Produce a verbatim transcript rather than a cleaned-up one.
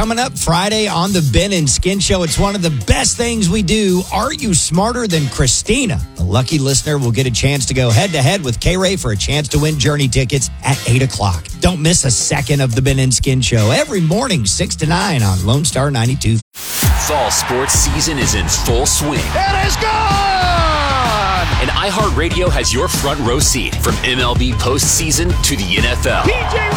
Coming up Friday on the Ben and Skin Show, it's one of the best things we do. Are you smarter than Christina? The lucky listener will get a chance to go head-to-head with K-Ray for a chance to win Journey tickets at eight o'clock. Don't miss a second of the Ben and Skin Show every morning, six to nine on Lone Star ninety-two. Fall sports season is in full swing. It is gone! And iHeartRadio has your front row seat from M L B postseason to the N F L. P J